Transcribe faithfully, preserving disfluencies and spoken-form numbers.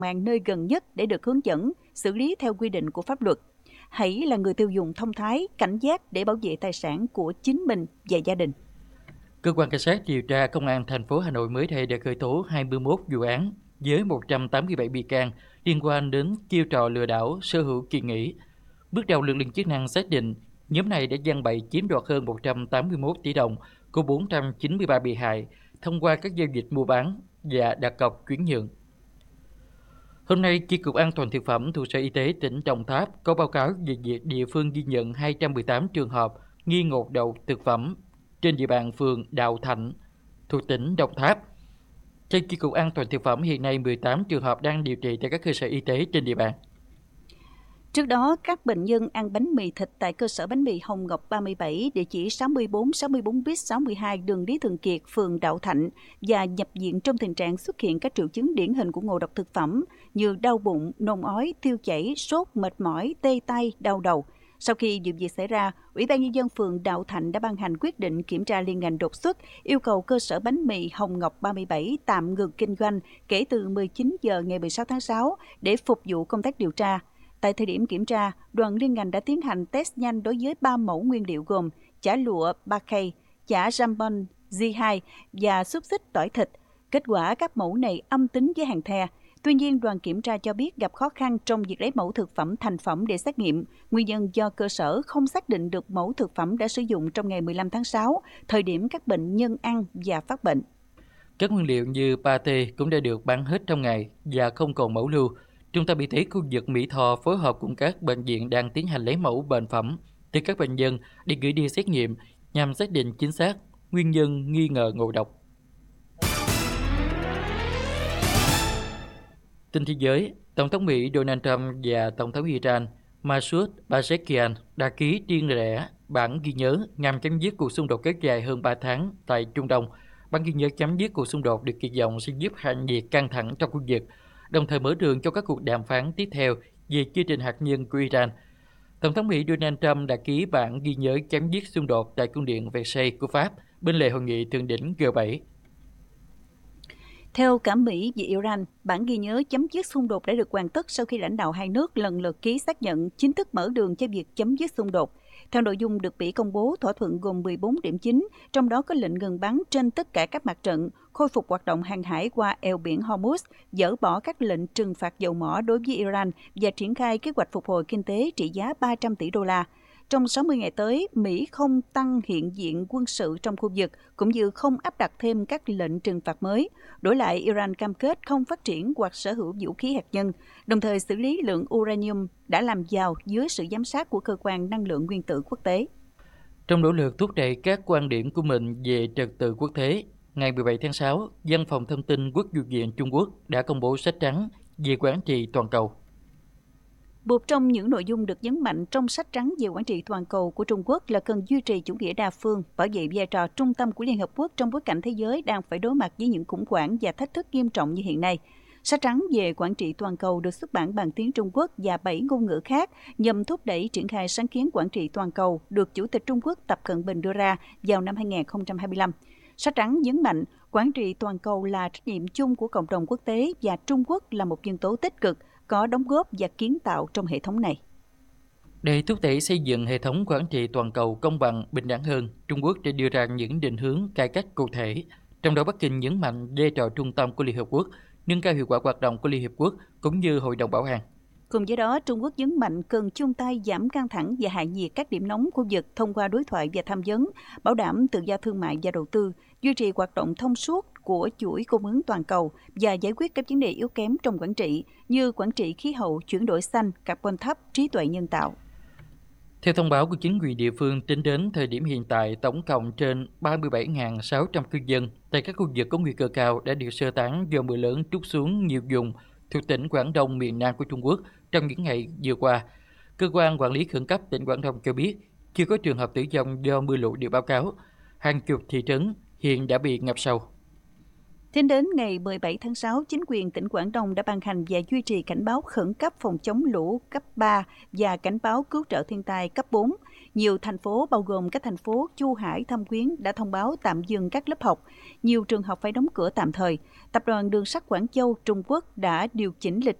an nơi gần nhất để được hướng dẫn, xử lý theo quy định của pháp luật. Hãy là người tiêu dùng thông thái, cảnh giác để bảo vệ tài sản của chính mình và gia đình. Cơ quan cảnh sát điều tra Công an thành phố Hà Nội mới đây đã khởi tố hai mươi mốt vụ án với một trăm tám mươi bảy bị can liên quan đến chiêu trò lừa đảo sở hữu kỳ nghỉ. Bước đầu, lực lượng chức năng xác định nhóm này đã gian bậy chiếm đoạt hơn một trăm tám mươi mốt tỷ đồng của bốn trăm chín mươi ba bị hại thông qua các giao dịch mua bán và đặt cọc chuyển nhượng. Hôm nay, Chi cục An toàn thực phẩm thuộc Sở Y tế tỉnh Đồng Tháp có báo cáo về việc địa phương ghi nhận hai trăm mười tám trường hợp nghi ngộ độc thực phẩm trên địa bàn phường Đạo Thạnh thuộc tỉnh Đồng Tháp. Theo Chi cục An toàn thực phẩm, hiện nay mười tám trường hợp đang điều trị tại các cơ sở y tế trên địa bàn. Trước đó, các bệnh nhân ăn bánh mì thịt tại cơ sở bánh mì Hồng Ngọc ba mươi bảy, địa chỉ sáu mươi bốn sáu mươi bốn bis sáu mươi hai đường Lý Thường Kiệt, phường Đạo Thạnh và nhập viện trong tình trạng xuất hiện các triệu chứng điển hình của ngộ độc thực phẩm như đau bụng, nôn ói, tiêu chảy, sốt, mệt mỏi, tê tay, đau đầu. Sau khi vụ việc xảy ra, Ủy ban Nhân dân phường Đạo Thạnh đã ban hành quyết định kiểm tra liên ngành đột xuất, yêu cầu cơ sở bánh mì Hồng Ngọc ba mươi bảy tạm ngừng kinh doanh kể từ mười chín giờ ngày mười sáu tháng sáu để phục vụ công tác điều tra. Tại thời điểm kiểm tra, đoàn liên ngành đã tiến hành test nhanh đối với ba mẫu nguyên liệu gồm chả lụa ba K, chả jambon G hai và xúc xích tỏi thịt. Kết quả các mẫu này âm tính với hàng the. Tuy nhiên, đoàn kiểm tra cho biết gặp khó khăn trong việc lấy mẫu thực phẩm thành phẩm để xét nghiệm. Nguyên nhân do cơ sở không xác định được mẫu thực phẩm đã sử dụng trong ngày mười lăm tháng sáu, thời điểm các bệnh nhân ăn và phát bệnh. Các nguyên liệu như pate cũng đã được bán hết trong ngày và không còn mẫu lưu. Trung tâm Y tế khu vực Mỹ Tho phối hợp cùng các bệnh viện đang tiến hành lấy mẫu bệnh phẩm từ các bệnh nhân để gửi đi xét nghiệm nhằm xác định chính xác nguyên nhân nghi ngờ ngộ độc. Tin thế giới, Tổng thống Mỹ Donald Trump và Tổng thống Iran Masoud Pezeshkian đã ký riêng rẽ bản ghi nhớ nhằm chấm dứt cuộc xung đột kéo dài hơn ba tháng tại Trung Đông. Bản ghi nhớ chấm dứt cuộc xung đột được kỳ vọng sẽ giúp hạ nhiệt căng thẳng trong khu vực, đồng thời mở đường cho các cuộc đàm phán tiếp theo về chương trình hạt nhân của Iran. Tổng thống Mỹ Donald Trump đã ký bản ghi nhớ chấm dứt xung đột tại cung điện Versailles của Pháp bên lề hội nghị thượng đỉnh G bảy. Theo cả Mỹ và Iran, bản ghi nhớ chấm dứt xung đột đã được hoàn tất sau khi lãnh đạo hai nước lần lượt ký xác nhận chính thức mở đường cho việc chấm dứt xung đột. Theo nội dung được Mỹ công bố, thỏa thuận gồm mười bốn điểm chính, trong đó có lệnh ngừng bắn trên tất cả các mặt trận, khôi phục hoạt động hàng hải qua eo biển Hormuz, dỡ bỏ các lệnh trừng phạt dầu mỏ đối với Iran và triển khai kế hoạch phục hồi kinh tế trị giá ba trăm tỷ đô la. Trong sáu mươi ngày tới, Mỹ không tăng hiện diện quân sự trong khu vực, cũng như không áp đặt thêm các lệnh trừng phạt mới. Đổi lại, Iran cam kết không phát triển hoặc sở hữu vũ khí hạt nhân, đồng thời xử lý lượng uranium đã làm giàu dưới sự giám sát của Cơ quan Năng lượng Nguyên tử Quốc tế. Trong nỗ lực thúc đẩy các quan điểm của mình về trật tự quốc tế, ngày mười bảy tháng sáu, Văn phòng Thông tin Quốc vụ viện Trung Quốc đã công bố sách trắng về quản trị toàn cầu. Một trong những nội dung được nhấn mạnh trong sách trắng về quản trị toàn cầu của Trung Quốc là cần duy trì chủ nghĩa đa phương, bảo vệ vai trò trung tâm của Liên Hợp Quốc trong bối cảnh thế giới đang phải đối mặt với những khủng hoảng và thách thức nghiêm trọng như hiện nay. Sách trắng về quản trị toàn cầu được xuất bản bằng tiếng Trung Quốc và bảy ngôn ngữ khác nhằm thúc đẩy triển khai sáng kiến quản trị toàn cầu được Chủ tịch Trung Quốc Tập Cận Bình đưa ra vào năm hai nghìn không trăm hai mươi lăm. Sách trắng nhấn mạnh quản trị toàn cầu là trách nhiệm chung của cộng đồng quốc tế và Trung Quốc là một nhân tố tích cực, có đóng góp và kiến tạo trong hệ thống này. Để thúc đẩy xây dựng hệ thống quản trị toàn cầu công bằng, bình đẳng hơn, Trung Quốc đã đưa ra những định hướng cải cách cụ thể. Trong đó, Bắc Kinh nhấn mạnh vai trò trung tâm của Liên Hợp Quốc, nâng cao hiệu quả hoạt động của Liên Hợp Quốc cũng như Hội đồng Bảo an. Cùng với đó, Trung Quốc nhấn mạnh cần chung tay giảm căng thẳng và hạ nhiệt các điểm nóng khu vực thông qua đối thoại và tham vấn, bảo đảm tự do thương mại và đầu tư, duy trì hoạt động thông suốt của chuỗi cung ứng toàn cầu và giải quyết các vấn đề yếu kém trong quản trị như quản trị khí hậu, chuyển đổi xanh, carbon thấp, trí tuệ nhân tạo. Theo thông báo của chính quyền địa phương, tính đến thời điểm hiện tại, tổng cộng trên ba mươi bảy nghìn sáu trăm cư dân tại các khu vực có nguy cơ cao đã được sơ tán do mưa lớn trút xuống nhiều vùng thuộc tỉnh Quảng Đông miền Nam của Trung Quốc trong những ngày vừa qua. Cơ quan quản lý khẩn cấp tỉnh Quảng Đông cho biết chưa có trường hợp tử vong do mưa lũ được báo cáo. Hàng chục thị trấn hiện đã bị ngập sâu. Tính đến ngày mười bảy tháng sáu, chính quyền tỉnh Quảng Đông đã ban hành và duy trì cảnh báo khẩn cấp phòng chống lũ cấp ba và cảnh báo cứu trợ thiên tai cấp bốn. Nhiều thành phố, bao gồm các thành phố Chu Hải, Thâm Quyến, đã thông báo tạm dừng các lớp học. Nhiều trường học phải đóng cửa tạm thời. Tập đoàn Đường sắt Quảng Châu, Trung Quốc đã điều chỉnh lịch